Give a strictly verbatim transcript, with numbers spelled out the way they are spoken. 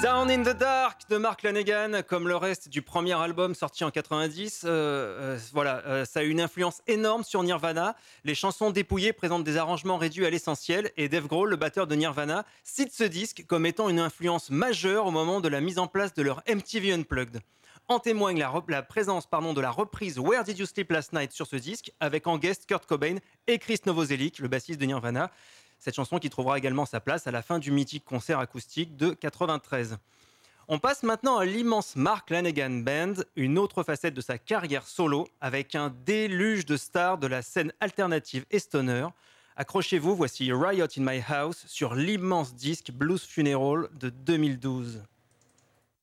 Down in the Dark de Mark Lanegan, comme le reste du premier album sorti en quatre-vingt-dix, euh, euh, voilà, euh, ça a eu une influence énorme sur Nirvana. Les chansons dépouillées présentent des arrangements réduits à l'essentiel et Dave Grohl, le batteur de Nirvana, cite ce disque comme étant une influence majeure au moment de la mise en place de leur M T V Unplugged. En témoigne la, rep- la présence pardon, de la reprise Where Did You Sleep Last Night sur ce disque, avec en guest Kurt Cobain et Chris Novoselic, le bassiste de Nirvana. Cette chanson qui trouvera également sa place à la fin du mythique concert acoustique de quatre-vingt-treize. On passe maintenant à l'immense Mark Lanegan Band, une autre facette de sa carrière solo, avec un déluge de stars de la scène alternative et stoner. Accrochez-vous, voici Riot in My House sur l'immense disque Blues Funeral de deux mille douze.